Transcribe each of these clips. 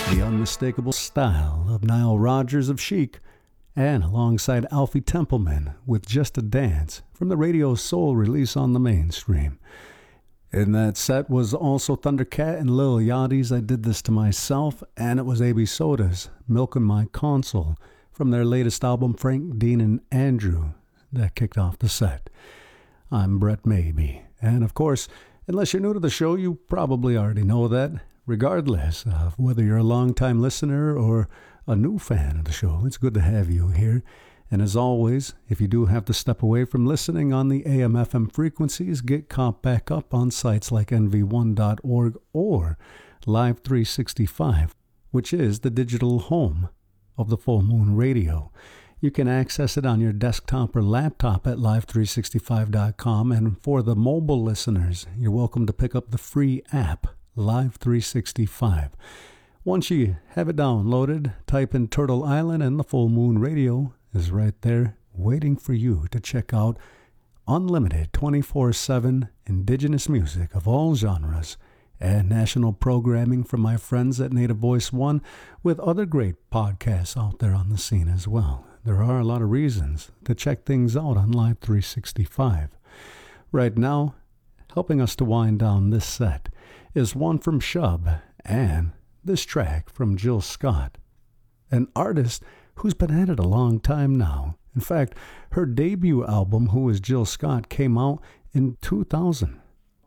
The unmistakable style of Nile Rodgers of Chic, and alongside Alfie Templeman with Just a Dance from the Radio Soul release on the mainstream. In that set was also Thundercat and Lil Yachty's I Did This to Myself, and it was AB Soda's Milkin' My Console from their latest album Frank, Dean, and Andrew that kicked off the set. I'm Brett Maybe, and of course, unless you're new to the show, you probably already know that. Regardless of whether you're a longtime listener or a new fan of the show, it's good to have you here. And as always, if you do have to step away from listening on the AM/FM frequencies, get caught back up on sites like nv1.org or Live 365, which is the digital home of the Full Moon Radio. You can access it on your desktop or laptop at live365.com. And for the mobile listeners, you're welcome to pick up the free app, Live 365. Once you have it downloaded, type in Turtle Island and the Full Moon Radio is right there waiting for you to check out unlimited 24/7 indigenous music of all genres and national programming from my friends at Native Voice One, with other great podcasts out there on the scene as well. There are a lot of reasons to check things out on Live 365. Right now, helping us to wind down this set is one from Shub and this track from Jill Scott, an artist who's been at it a long time now. In fact, her debut album, Who is Jill Scott, came out in 2000,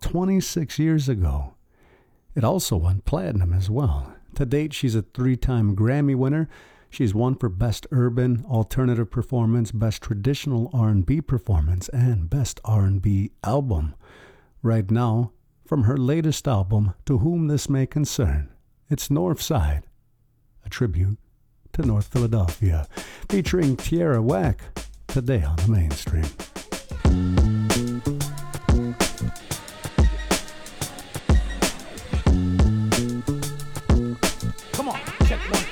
26 years ago. It also went platinum as well. To date, she's a 3-time Grammy winner. She's won for Best Urban Alternative Performance, Best Traditional R&B Performance, and Best R&B Album. Right now, from her latest album, To Whom This May Concern, it's Northside, a tribute to North Philadelphia, featuring Tierra Whack, today on the mainstream.